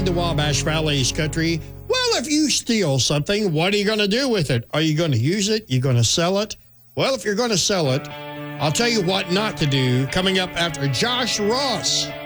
the Wabash Valley's country. Well, if you steal something, what are you going to do with it? Are you going to use it? You going to sell it? Well, if you're going to sell it, I'll tell you what not to do coming up after Josh Ross.